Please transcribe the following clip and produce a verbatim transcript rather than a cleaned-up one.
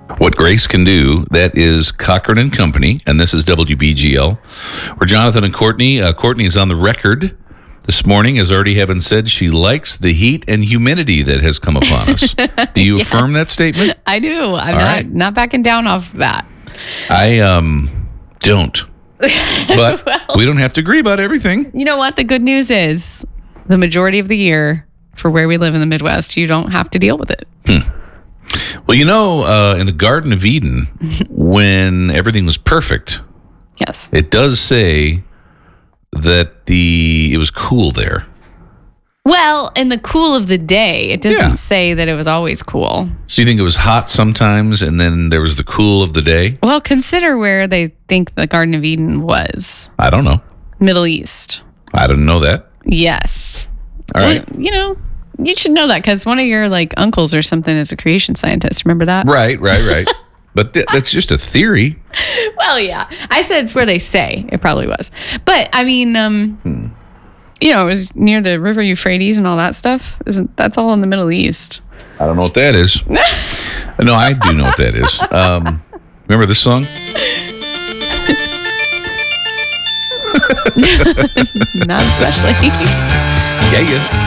What Grace Can Do. That is Cochran and Company, and this is W B G L. We're Jonathan and Courtney. Uh, Courtney is on the record this morning, as already having said, she likes the heat and humidity that has come upon us. Do you yes. affirm that statement? I do. I'm All not, right. not backing down off that. I um don't. But well, we don't have to agree about everything. You know what? The good news is the majority of the year for where we live in the Midwest, you don't have to deal with it. Hmm. Well, you know, uh, in the Garden of Eden, when everything was perfect, yes, it does say that the it was cool there. Well, in the cool of the day, it doesn't Yeah. say that it was always cool. So you think it was hot sometimes, and then there was the cool of the day? Well, consider where they think the Garden of Eden was. I don't know. Middle East. I didn't know that. Yes. All right. Well, you know, you should know that because one of your like uncles or something is a creation scientist. Remember that? Right, right, right. But th- that's just a theory. Well, yeah. I said it's where they say. It probably was. But, I mean, um, hmm. you know, it was near the River Euphrates and all that stuff. Isn't that's all in the Middle East? I don't know what that is. No, I do know what that is. Um, remember this song? Not especially. Yeah, yeah.